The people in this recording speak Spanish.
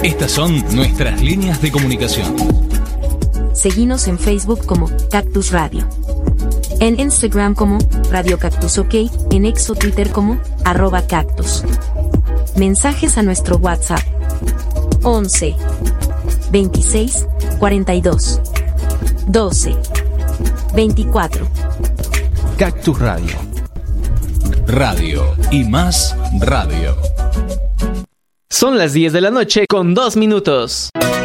Estas son nuestras líneas de comunicación. Seguinos en Facebook como Cactus Radio. En Instagram como Radio Cactus OK. En X o Twitter como @cactus. Mensajes a nuestro WhatsApp. 11 26 42 12 24. Cactus Radio. Radio y más radio. Son las 10 de la noche con 2 minutos.